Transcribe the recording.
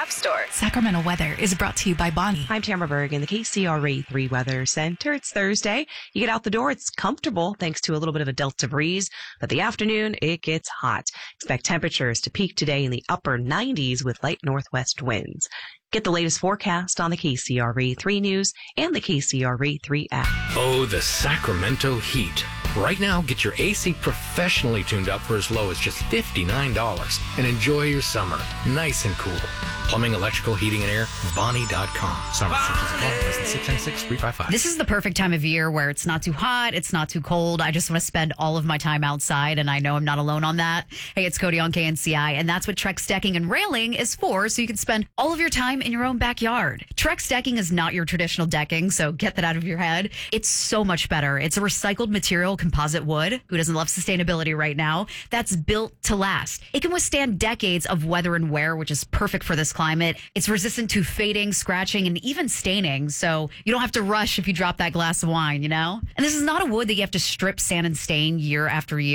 App Store. Sacramento weather is brought to you by Bonnie. I'm Tamara Berg in the KCRA 3 Weather Center. It's Thursday. You get out the door, it's comfortable thanks to a little bit of a delta breeze, but the afternoon, it gets hot. Expect temperatures to peak today in the upper 90s with light northwest winds. Get the latest forecast on the KCRA 3 News and the KCRA 3 app. Oh, the Sacramento heat. Right now, get your AC professionally tuned up for as low as just $59 and enjoy your summer nice and cool. Plumbing, electrical, heating, and air, Bonnie.com. Summer 696-355. This is the perfect time of year where it's not too hot, it's not too cold. I just want to spend all of my time outside, and I know I'm not alone on that. Hey, it's Cody on KNCI, and that's what Trex Decking and Railing is for, so you can spend all of your time in your own backyard. Trex Decking is not your traditional decking, so get that out of your head. It's so much better. It's a recycled material, composite wood. Who doesn't love sustainability right now? That's built to last. It can withstand decades of weather and wear, which is perfect for this climate. It's resistant to fading, scratching, and even staining, so you don't have to rush if you drop that glass of wine, you know? And this is not a wood that you have to strip, sand, and stain year after year.